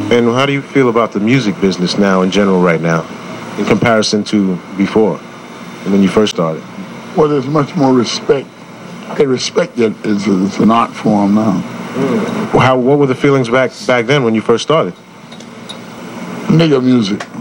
And how do you feel about the music business now in general right now, in comparison to before, when you first started? Well, there's much more respect. They respect it as an art form now. What were the feelings back then when you first started? Nigga music.